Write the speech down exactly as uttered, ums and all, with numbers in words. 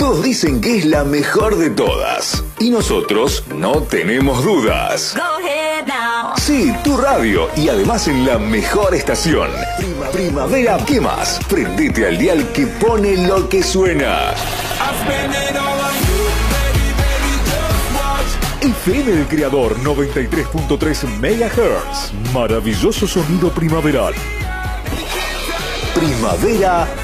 Todos dicen que es la mejor de todas. Y nosotros no tenemos dudas. Sí, tu radio. Y además en la mejor estación. Primavera, ¿qué más? Prendete al dial que pone lo que suena. F M del Creador noventa y tres punto tres megahertz. Maravilloso sonido primaveral. Primavera